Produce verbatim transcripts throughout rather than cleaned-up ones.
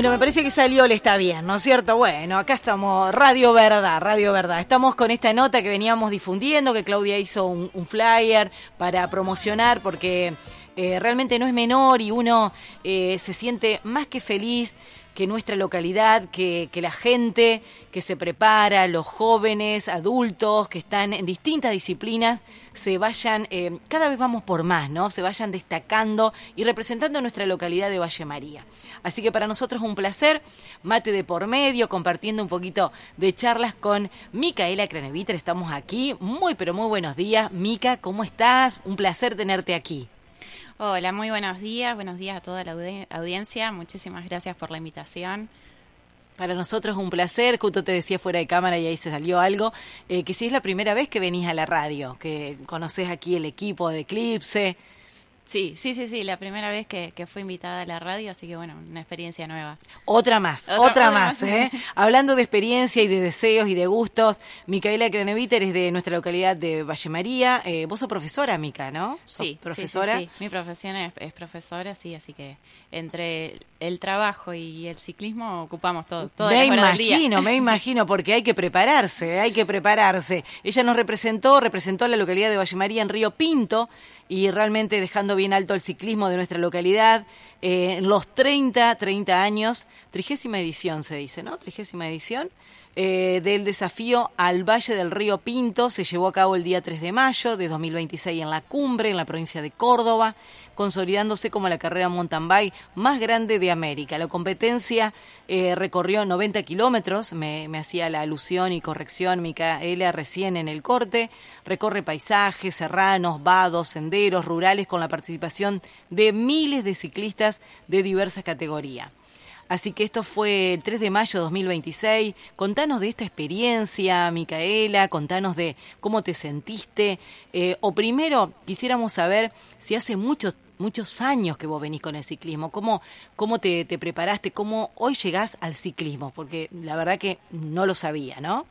Bueno, me parece que salió, le está bien, ¿no es cierto? Bueno, acá estamos, Radio Verdad, Radio Verdad. Estamos con esta nota que veníamos difundiendo, que Claudia hizo un, un flyer para promocionar, porque eh, realmente no es menor y uno eh, se siente más que feliz que nuestra localidad, que, que la gente que se prepara, los jóvenes, adultos que están en distintas disciplinas, se vayan, eh, cada vez vamos por más, ¿no? Se vayan destacando y representando nuestra localidad de Valle María. Así que para nosotros es un placer, mate de por medio, compartiendo un poquito de charlas con Micaela Craneviter. Estamos aquí, muy pero muy buenos días. Mica, ¿cómo estás? Un placer tenerte aquí. Hola, muy buenos días, buenos días a toda la audi- audiencia, muchísimas gracias por la invitación. Para nosotros es un placer, justo te decía fuera de cámara y ahí se salió algo, eh, que si es la primera vez que venís a la radio, que conoces aquí el equipo de Eclipse. Sí, sí, sí, sí, la primera vez que, que fui invitada a la radio, así que bueno, una experiencia nueva. Otra más, otra, otra, otra más, más, ¿eh? Hablando de experiencia y de deseos y de gustos, Micaela Craneviter es de nuestra localidad de Valle María. Eh, vos sos profesora, Mica, ¿no? ¿Sos sí, profesora? Sí, sí, sí, mi profesión es, es profesora, sí, así que entre el trabajo y el ciclismo ocupamos todo, todo Me el imagino, me imagino, porque hay que prepararse, hay que prepararse. Ella nos representó, representó a la localidad de Valle María en Río Pinto y realmente dejando bien alto el ciclismo de nuestra localidad. Eh, en los treinta, treinta años, trigésima edición se dice, ¿no? Trigésima edición. Eh, del desafío al Valle del Río Pinto se llevó a cabo el día tres de mayo de dos mil veintiséis en La Cumbre, en la provincia de Córdoba, consolidándose como la carrera mountain bike más grande de América. La competencia eh, recorrió noventa kilómetros, me, me hacía la alusión y corrección Micaela recién en el corte, recorre paisajes, serranos, vados, senderos rurales con la participación de miles de ciclistas de diversas categorías. Así que esto fue el tres de mayo de dos mil veintiséis. Contanos de esta experiencia, Micaela, contanos de cómo te sentiste. Eh, o primero, quisiéramos saber si hace muchos muchos años que vos venís con el ciclismo. ¿Cómo, cómo te, te preparaste? ¿Cómo hoy llegás al ciclismo? Porque la verdad que no lo sabía, ¿no?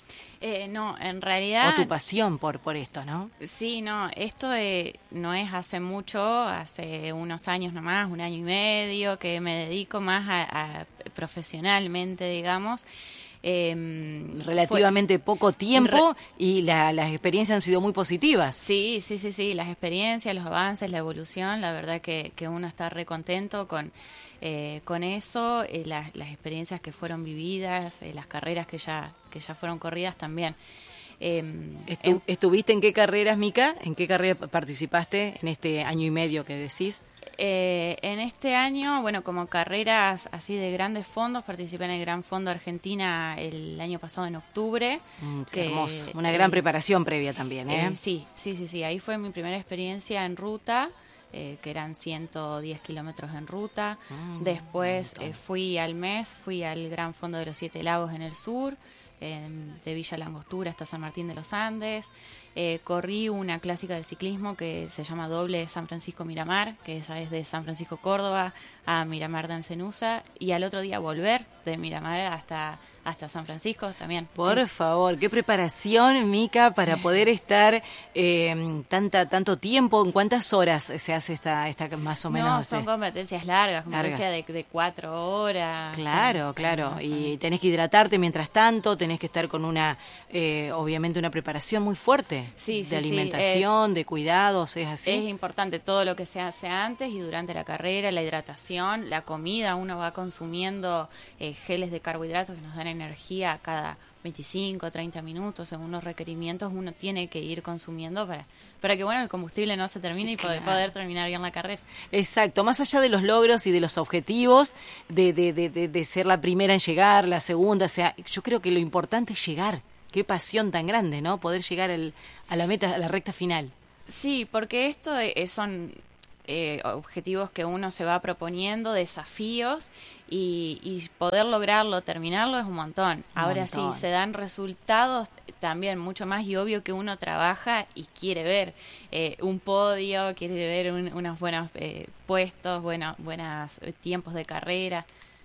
Eh, no, en realidad... O tu pasión por, por esto, ¿no? Sí, no, esto eh, no es hace mucho, hace unos años nomás, un año y medio, que me dedico más a, a profesionalmente, digamos. Eh, Relativamente fue, poco tiempo re, y la, las experiencias han sido muy positivas. Sí, sí, sí, sí, las experiencias, los avances, la evolución, la verdad que, que uno está re contento con... Eh, con eso, eh, las, las experiencias que fueron vividas, eh, las carreras que ya que ya fueron corridas también. Eh, Estu- ¿Estuviste en qué carreras, Mica? ¿En qué carrera participaste en este año y medio que decís? Eh, en este año, bueno, como carreras así de grandes fondos, participé en el Gran Fondo Argentina el año pasado en octubre. Mm, qué que, hermoso. Una gran eh, preparación previa también, ¿eh? eh, sí, sí, sí, sí. Ahí fue mi primera experiencia en ruta. Eh, que eran ciento diez kilómetros en ruta. Mm, Después eh, fui al mes, fui al Gran Fondo de los Siete Lagos en el sur, eh, de Villa Langostura hasta San Martín de los Andes. Eh, corrí una clásica del ciclismo que se llama Doble San Francisco Miramar, que esa es de San Francisco Córdoba a Miramar de Encenusa, y al otro día volver de Miramar hasta, hasta San Francisco también. Por sí. favor, qué preparación, Mica, para poder estar eh, tanta tanto tiempo. ¿En cuántas horas se hace esta, esta más o menos? No, son eh? competencias largas, competencias largas. De, de cuatro horas. Claro, son, claro. son, Y tenés que hidratarte mientras tanto, tenés que estar con una, eh, obviamente, una preparación muy fuerte. Sí, de sí, alimentación, sí. Eh, de cuidados, ¿es así? Es importante todo lo que se hace antes y durante la carrera, la hidratación, la comida. Uno va consumiendo eh, geles de carbohidratos que nos dan energía cada veinticinco, treinta minutos, según los requerimientos. Uno tiene que ir consumiendo para, para que bueno el combustible no se termine y poder, Claro. poder terminar bien la carrera. Exacto, más allá de los logros y de los objetivos, de, de, de, de, de ser la primera en llegar, la segunda, o sea, yo creo que lo importante es llegar. Qué pasión tan grande, ¿no? Poder llegar al, a la meta, a la recta final. Sí, porque esto es, son eh, objetivos que uno se va proponiendo, desafíos, y, y poder lograrlo, terminarlo es un montón. Un Ahora montón. sí, se dan resultados también mucho más, y obvio que uno trabaja y quiere ver eh, un podio, quiere ver un, unos buenos eh, puestos, bueno, buenos tiempos de carrera.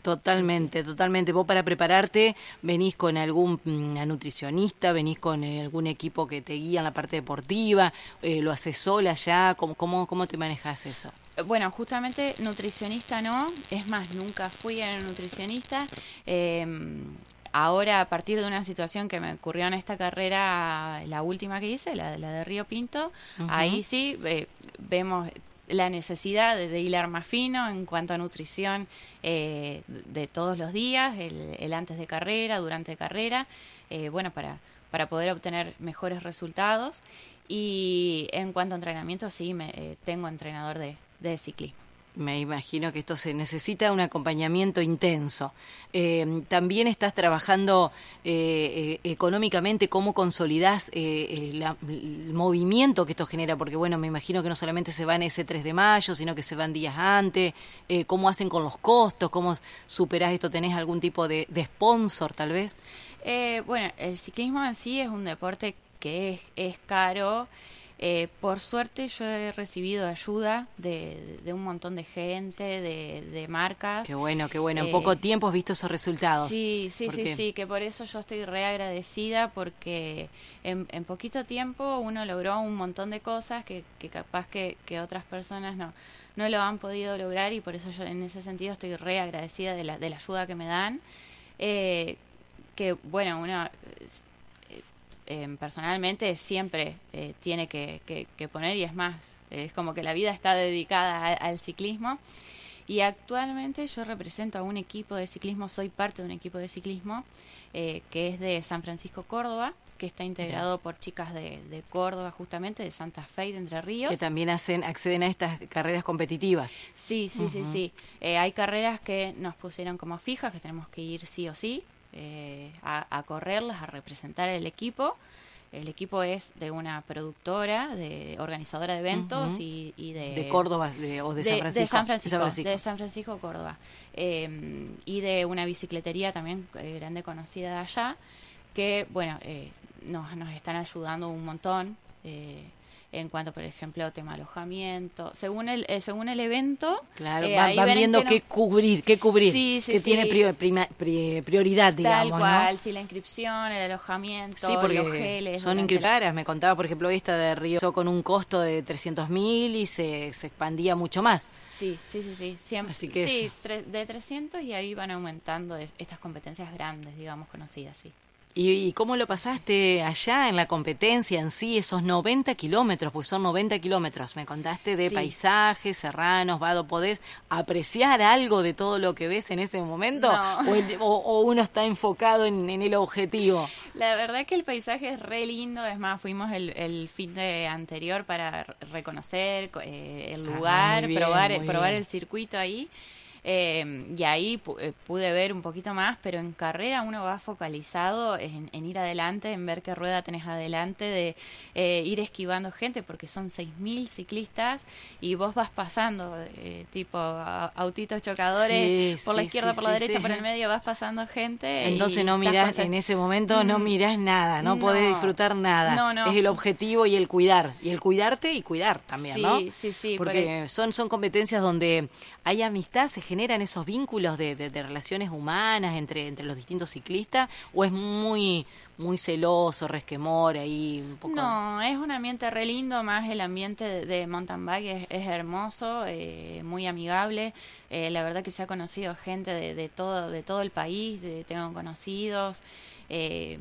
Totalmente, totalmente. Vos para prepararte venís con algún mm, nutricionista, venís con eh, algún equipo que te guía en la parte deportiva, eh, lo haces sola ya, ¿cómo, cómo, cómo te manejas eso? Bueno, justamente nutricionista no, es más, nunca fui a un nutricionista. Eh, ahora, a partir de una situación que me ocurrió en esta carrera, la última que hice, la, la de Río Pinto, uh-huh. ahí sí eh, vemos la necesidad de, de hilar más fino en cuanto a nutrición eh, de todos los días, el, el antes de carrera, durante carrera, eh, bueno, para, para poder obtener mejores resultados. Y en cuanto a entrenamiento, sí, me, eh, tengo entrenador de, de ciclismo. Me imagino que esto se necesita un acompañamiento intenso. Eh, también estás trabajando eh, eh, económicamente, ¿cómo consolidás eh, eh, la, el movimiento que esto genera? Porque bueno, me imagino que no solamente se van ese tres de mayo, sino que se van días antes. Eh, ¿Cómo hacen con los costos? ¿Cómo superás esto? ¿Tenés algún tipo de, de sponsor tal vez? Eh, bueno, el ciclismo en sí es un deporte que es, es caro. Eh, por suerte yo he recibido ayuda de, de un montón de gente, de, de marcas. Qué bueno, qué bueno. En eh, poco tiempo has visto esos resultados. Sí, sí, sí, sí, que por eso yo estoy re agradecida porque en, en poquito tiempo uno logró un montón de cosas que, que capaz que, que otras personas no, no lo han podido lograr y por eso yo en ese sentido estoy re agradecida de la, de la ayuda que me dan. Eh, que bueno, uno... Eh, personalmente siempre eh, tiene que, que, que poner y es más, eh, es como que la vida está dedicada a, al ciclismo y actualmente yo represento a un equipo de ciclismo, soy parte de un equipo de ciclismo eh, que es de San Francisco, Córdoba, que está integrado por chicas de, de Córdoba justamente, de Santa Fe y de Entre Ríos. Que también hacen acceden a estas carreras competitivas. Sí, sí, uh-huh. sí, sí. Eh, hay carreras que nos pusieron como fijas, que tenemos que ir sí o sí. Eh, a, a correrlas, a representar el equipo. El equipo es de una productora, de organizadora de eventos uh-huh. y, y de... ¿De Córdoba de, o de, de San Francisco? De San Francisco, de San Francisco, de San Francisco Córdoba. Eh, y de una bicicletería también eh, grande conocida allá, que, bueno, eh, nos, nos están ayudando un montón. Eh, en cuanto, por ejemplo, tema alojamiento, según el eh, según el evento. Claro, eh, van, van viendo qué no... cubrir, qué cubrir, sí, sí, que sí. tiene prior, prima, pri, prioridad, digamos, Tal cual, ¿no? sí, la inscripción, el alojamiento, sí, porque los geles. Son inscripciones, me contaba, por ejemplo, esta de Río, con un costo de trescientos mil y se, se expandía mucho más. Sí, sí, sí, sí, siempre. Así que sí, tre- de trescientos y ahí van aumentando es, estas competencias grandes, digamos, conocidas, sí. ¿Y, ¿Y cómo lo pasaste allá en la competencia en sí, esos noventa kilómetros? Porque son noventa kilómetros, me contaste de sí. paisajes, serranos, vado, ¿podés apreciar algo de todo lo que ves en ese momento? No. ¿O, el, o, o uno está enfocado en, en el objetivo? La verdad que el paisaje es re lindo, es más, fuimos el, el fin de anterior para reconocer eh, el lugar, ah, bien, probar, probar bien. el circuito ahí. Eh, y ahí pu- pude ver un poquito más, pero en carrera uno va focalizado en, en ir adelante, en ver qué rueda tenés adelante, de eh, ir esquivando gente, porque son seis mil ciclistas y vos vas pasando, eh, tipo a, autitos chocadores, sí, por la sí, izquierda, sí, por la sí, derecha, sí. por el medio vas pasando gente. Entonces no mirás, en ese momento mm, no mirás nada, no, no podés disfrutar nada. No, no. Es el objetivo y el cuidar, y el cuidarte y cuidar también, sí, ¿no? Sí, sí, sí. Porque por son, son competencias donde hay amistad, se generan esos vínculos de, de, de relaciones humanas entre, entre los distintos ciclistas, o es muy muy celoso, resquemor ahí un poco. No, es un ambiente re lindo, más el ambiente de, de mountain bike es, es hermoso, eh, muy amigable. Eh, la verdad que se ha conocido gente de, de todo de todo el país, de, tengo conocidos. Eh,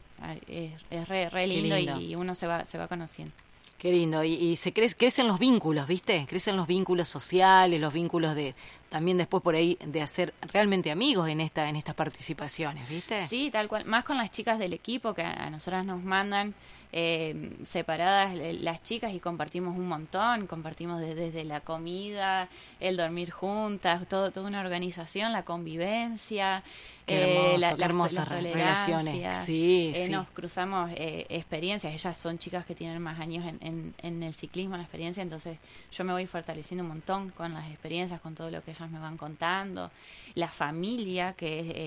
es, es re, re lindo, lindo. Y, y uno se va se va conociendo. Qué lindo, y, y se cre- crecen los vínculos, ¿viste? Crecen los vínculos sociales, los vínculos de también después por ahí de hacer realmente amigos en esta en estas participaciones, ¿viste? Sí, tal cual, más con las chicas del equipo que a, a nosotras nos mandan eh, separadas las chicas y compartimos un montón, compartimos de, desde la comida, el dormir juntas, todo, toda una organización, la convivencia. Qué hermoso, eh, la, qué hermosas las relaciones. Sí, eh, sí. Nos cruzamos eh, experiencias. Ellas son chicas que tienen más años en, en, en el ciclismo, en la experiencia, entonces yo me voy fortaleciendo un montón con las experiencias, con todo lo que ellas me van contando. La familia, que es... Eh,